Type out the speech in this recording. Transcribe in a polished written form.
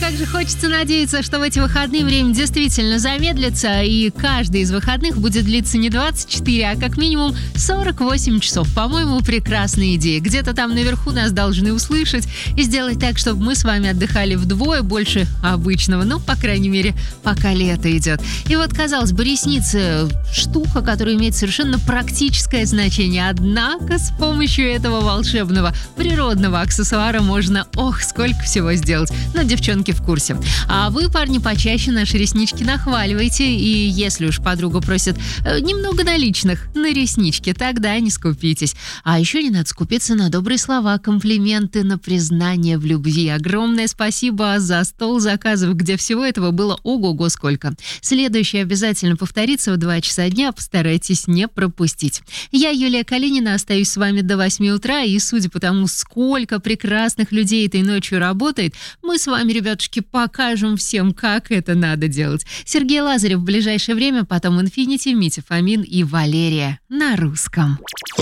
также хочется надеяться, что в эти выходные время действительно замедлится, и каждый из выходных будет длиться не 24, а как минимум 48 часов. По-моему, прекрасная идея. Где-то там наверху нас должны услышать и сделать так, чтобы мы с вами отдыхали вдвое больше обычного. Ну, по крайней мере, пока лето идет. И вот, казалось бы, ресницы – штука, которая имеет совершенно практическое значение. Однако с помощью этого волшебного природного аксессуара можно, сколько всего сделать. Но девчонки в курсе. А вы, парни, почаще наши реснички нахваливайте. И если уж подруга просит немного наличных на реснички, тогда не скупитесь. А еще не надо скупиться на добрые слова, комплименты, на признание в любви. Огромное спасибо за стол заказов, где всего этого было ого-го сколько. Следующее обязательно повторится в 2 часа дня. Постарайтесь не пропустить. Я, Юлия Калинина, остаюсь с вами до 8 утра. И судя по тому, сколько прекрасных людей этой ночью работает, мы с вами, ребятушки, покажем всем, как это надо делать. Сергей Лазарев в ближайшее время, потом Infinity, Митя Фомин и Валерия на русском.